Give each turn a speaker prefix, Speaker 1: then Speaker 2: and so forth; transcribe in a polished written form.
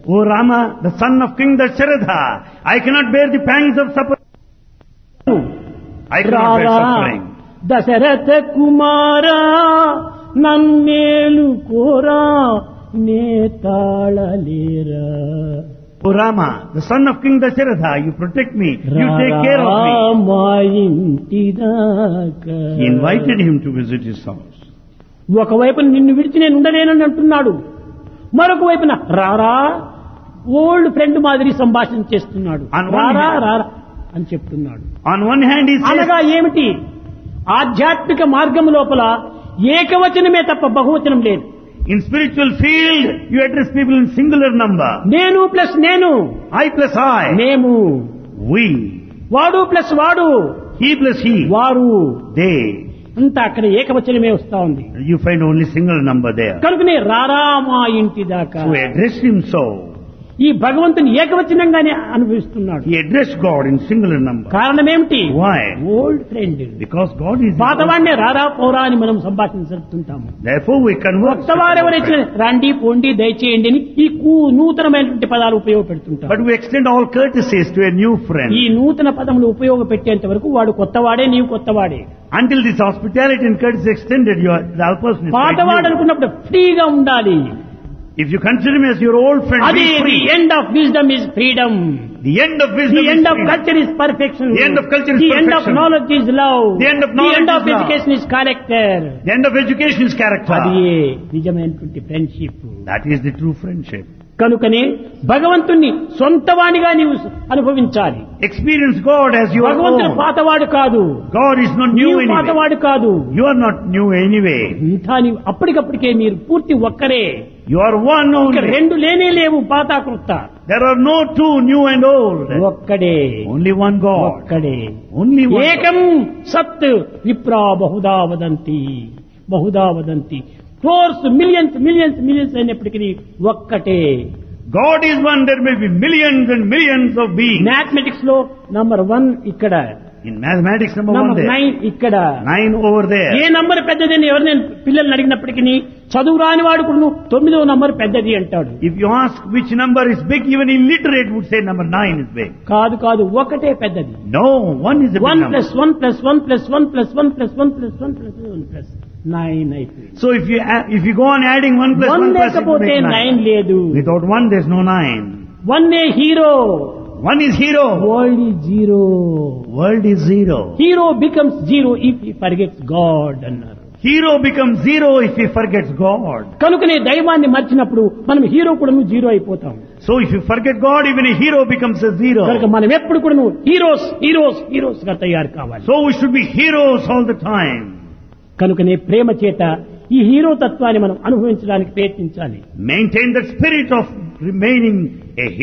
Speaker 1: O Rama, the son of King Dasharatha, I cannot bear the pangs of suffering. I cannot bear suffering.
Speaker 2: Dasharatha కుమారా నన్నేలు కోరా నేతాళలేరా.
Speaker 1: O Rama, the son of King Dasharatha, you protect me, you take care of me. He invited him to visit his house.
Speaker 2: ఒకవైపు నిన్ను విడిచి నేను ఉండలేనని అంటున్నాడు, మరొక వైపున రారా old friend మాదిరి సంభాషణ చేస్తున్నాడు. రారా రారా అని చెప్తున్నాడు.
Speaker 1: On one hand he says,
Speaker 2: అనగా ఏమిటి? ఆధ్యాత్మిక మార్గం లోపల ఏకవచనమే తప్ప బహువచనం లేదు.
Speaker 1: in spiritual field, you address people in singular number.
Speaker 2: నేను ప్లస్ నేను,
Speaker 1: I plus I,
Speaker 2: మేము,
Speaker 1: we,
Speaker 2: వాడు ప్లస్ వాడు,
Speaker 1: he plus he,
Speaker 2: వారు,
Speaker 1: they.
Speaker 2: అంతా అక్కడ ఏకవచనమే వస్తా ఉంది.
Speaker 1: You find only single number there.
Speaker 2: కనుకనే రారా మా ఇంటి దాకా.
Speaker 1: So he addressed him so.
Speaker 2: ఈ భగవంతుని ఏకవచనంగానే అనుభవిస్తున్నాడు.
Speaker 1: He addressed God in singular number.
Speaker 2: కారణం ఏమిటి?
Speaker 1: Why?
Speaker 2: Old friend.
Speaker 1: Because God is.
Speaker 2: పాతవాడినే రారా పోరా అని మనం సంభాషణ జరుపుతుంటాము.
Speaker 1: Therefore we converse.
Speaker 2: కొత్తవారెవరైతే రండి పోండి దయచేయండి అని ఈ నూతనమైనటువంటి పదాలు ఉపయోగపెడుతుంటారు.
Speaker 1: But we extend all courtesies to a new friend.
Speaker 2: ఈ నూతన పదములు ఉపయోగపెట్టేంత వరకు వాడు కొత్తవాడే, నీవు కొత్తవాడే.
Speaker 1: Until this hospitality and courtesy extended, the other person is
Speaker 2: పాతవాడు అనుకున్నప్పుడు ఫ్రీగా ఉండాలి.
Speaker 1: If you consider him as your old friend,
Speaker 2: అది
Speaker 1: be free.
Speaker 2: the end of wisdom is freedom.
Speaker 1: The end of wisdom
Speaker 2: The
Speaker 1: is
Speaker 2: end of
Speaker 1: freedom.
Speaker 2: culture is perfection.
Speaker 1: The end of culture is
Speaker 2: The end of
Speaker 1: perfection.
Speaker 2: knowledge is love.
Speaker 1: The end of knowledge
Speaker 2: The end of
Speaker 1: is love.
Speaker 2: education is character.
Speaker 1: The end of education is character.
Speaker 2: అది నిజమైనటువంటి friendship.
Speaker 1: That is the true friendship.
Speaker 2: కనుకనే భగవంతుణ్ణి సొంతవాణిగా నీవు అనుభవించాలి.
Speaker 1: Experience God as your
Speaker 2: భగవంతుడు
Speaker 1: own.
Speaker 2: పాతవాడు కాదు,
Speaker 1: God is not new
Speaker 2: నీవు
Speaker 1: anyway.
Speaker 2: పాతవాడు కాదు.
Speaker 1: You are not new anyway.
Speaker 2: ఇంతా నీవు అప్పటికప్పటికే మీరు పూర్తి ఒక్కరే.
Speaker 1: You are one
Speaker 2: ఇక
Speaker 1: only.
Speaker 2: రెండు లేనే లేవు పాత కృత.
Speaker 1: There are no two, new and old.
Speaker 2: ఒక్కడే,
Speaker 1: Only one God.
Speaker 2: ఒక్కడే.
Speaker 1: Only one
Speaker 2: ఏకం
Speaker 1: God.
Speaker 2: సత్ విప్రా Bahuda వదంతి, Bahuda వదంతి. Crores millions millions millions అయినప్పటికీ ఒక్కటే.
Speaker 1: God is one. There may be millions and millions of beings.
Speaker 2: Mathematics లో నంబర్ 1 ఇక్కడ,
Speaker 1: In mathematics, number 1
Speaker 2: number
Speaker 1: there.
Speaker 2: 9 ఇక్కడ.
Speaker 1: 9 over there.
Speaker 2: A number పెద్దదని ఎవరు నేను పిల్లల్ని అడిగినప్పటికీ చదువు రాని వాడు కూడా 9వ నంబర్ పెద్దది అంటాడు.
Speaker 1: If you ask which number is big, even illiterate would say number 9 is big.
Speaker 2: కాదు కాదు, ఒకటే పెద్దది.
Speaker 1: No, 1 is a big
Speaker 2: 1
Speaker 1: number.
Speaker 2: + 1 + 1 + 1 + 1 + 1 + 1 + 1 + 9 అయిపోయింది.
Speaker 1: So if you go on adding 1 + 1 + 1
Speaker 2: లేకపోతే 9 లేదు.
Speaker 1: Without 1 there's no 9.
Speaker 2: 1 hero.
Speaker 1: 1 is hero.
Speaker 2: World is zero.
Speaker 1: World is 0.
Speaker 2: Hero becomes zero if he forgets God అన్నారు.
Speaker 1: Hero becomes 0 if he forgets God.
Speaker 2: కనుకనే దైవాన్ని మర్చినప్పుడు మనం hero కూడా zero అయిపోతాం.
Speaker 1: So if you forget God, even a hero becomes a 0.
Speaker 2: కనుక మనం ఎప్పుడు కూడా హీరోస్ హీరోస్ హీరోస్ గా తయారు కావాలి.
Speaker 1: So we should be heroes all the time.
Speaker 2: కనుకనే ప్రేమ చేత ఈ హీరో తత్వాన్ని మనం అనుభవించడానికి ప్రయత్నించాలి.
Speaker 1: Maintain that spirit of remaining a